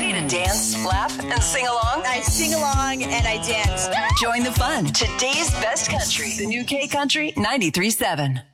Ready to dance, laugh, and sing along? I sing along and I dance. Join the fun. Today's best country. The new K Country 93.7.